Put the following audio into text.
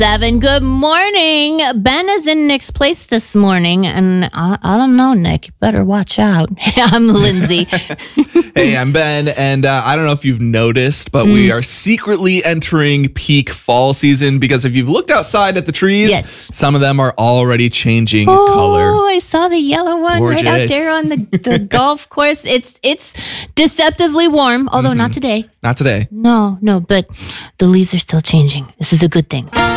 7. Good morning. Ben is in Nick's place this morning, and I don't know, Nick. You better watch out. I'm Lindsay. Hey, I'm Ben, and I don't know if you've noticed, but we are secretly entering peak fall season because if you've looked outside at the trees, Yes. some of them are already changing Oh, color. I saw the yellow one right out Gorgeous. there on the golf course. It's deceptively warm, although not today. Not today. No, but the leaves are still changing. This is a good thing.